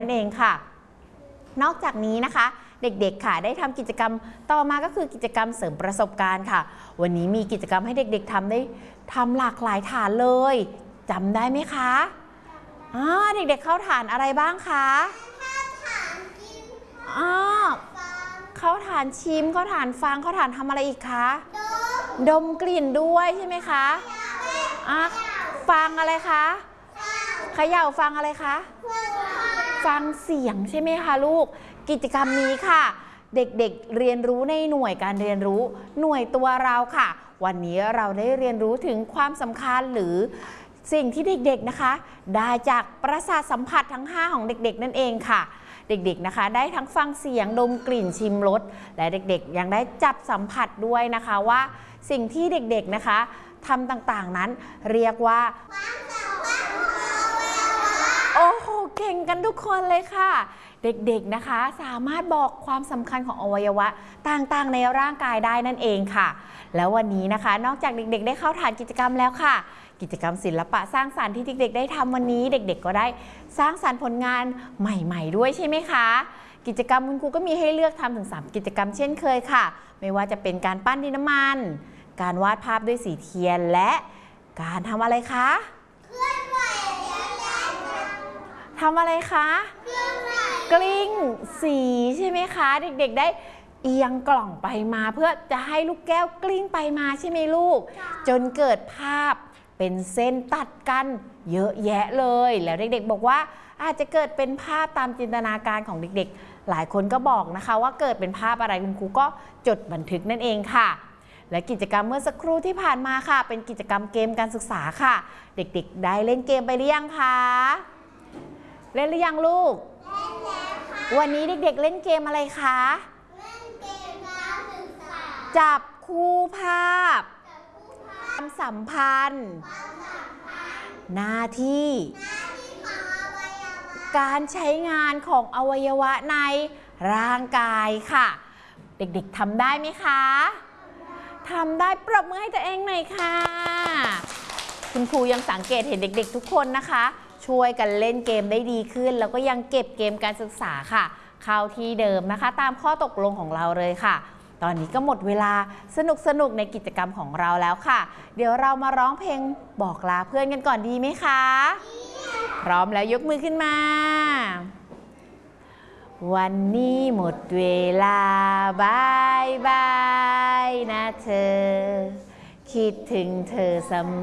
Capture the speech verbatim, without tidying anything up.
นั่นเองค่ะนอกจากนี้นะคะเด็กๆค่ะได้ทำกิจกรรมต่อมาก็คือกิจกรรมเสริมประสบการณ์ค่ะวันนี้มีกิจกรรมให้เด็กๆทำได้ทำหลากหลายฐานเลยจำได้ไหมคะอ๋อเด็กๆเข้าฐานอะไรบ้างคะอ๋อเข้าฐานชิมเข้าฐานฟังเข้าฐานทำอะไรอีกคะดมกลิ่นด้วยใช่ไหมคะอ่ะฟังอะไรคะเขย่าฟังอะไรคะฟังเสียงใช่ไหมคะลูกกิจกรรมนี้ค่ะเด็กๆ เ, เรียนรู้ในหน่วยการเรียนรู้หน่วยตัวเราค่ะวันนี้เราได้เรียนรู้ถึงความสำคัญหรือสิ่งที่เด็กๆนะคะได้จากประสาทสัมผัสทั้งห้าของเด็กๆนั่นเองค่ะเด็กๆนะคะได้ทั้งฟังเสียงดมกลิ่นชิมรสและเด็กๆยังได้จับสัมผัสด้วยนะคะว่าสิ่งที่เด็กๆนะคะทำต่างๆนั้นเรียกว่าโอ้โหเก่งกันทุกคนเลยค่ะเด็กๆนะคะสามารถบอกความสำคัญของอวัยวะต่างๆในร่างกายได้นั่นเองค่ะแล้ววันนี้นะคะนอกจากเด็กๆได้เข้าฐานกิจกรรมแล้วค่ะกิจกรรมศิลปะสร้างสรรค์ที่เด็กๆได้ทำวันนี้เด็กๆก็ได้สร้างสรรค์ผลงานใหม่ๆด้วยใช่ไหมคะกิจกรรมคุณครูก็มีให้เลือกทำถึงสามกิจกรรมเช่นเคยค่ะไม่ว่าจะเป็นการปั้นดินน้ำมันการวาดภาพด้วยสีเทียนและการทำอะไรคะทำอะไรคะกลิ้งสีใช่ไหมคะเด็กๆได้เอียงกล่องไปมาเพื่อจะให้ลูกแก้วกลิ้งไปมาใช่ไหมลูกจนเกิดภาพเป็นเส้นตัดกันเยอะแยะเลยแล้วเด็กๆบอกว่าอาจจะเกิดเป็นภาพตามจินตนาการของเด็กๆหลายคนก็บอกนะคะว่าเกิดเป็นภาพอะไรคุณครูก็จดบันทึกนั่นเองค่ะและกิจกรรมเมื่อสักครู่ที่ผ่านมาค่ะเป็นกิจกรรมเกมการศึกษาค่ะเด็กๆได้เล่นเกมไปหรือยังคะเล่นหรือยังลูกวันนี้เด็กๆเล่นเกมอะไรคะเล่นเกมการศึกษาจับคู่ภาพความสัมพันธ์หน้าที่การใช้งานของอวัยวะในร่างกายค่ะเด็กๆทำได้ไหมคะทำได้ปรบมือให้ตัวเองหน่อยค่ะคุณครูยังสังเกตเห็นเด็กๆทุกคนนะคะช่วยกันเล่นเกมได้ดีขึ้นแล้วก็ยังเก็บเกมการศึกษาค่ะเข้าที่เดิมนะคะตามข้อตกลงของเราเลยค่ะตอนนี้ก็หมดเวลาสนุกสนุกในกิจกรรมของเราแล้วค่ะเดี๋ยวเรามาร้องเพลงบอกลาเพื่อนกันก่อนดีไหมคะพร้อมแล้วยกมือขึ้นมาวันนี้หมดเวลาบายบายนะเธอคิดถึงเธอเสมอ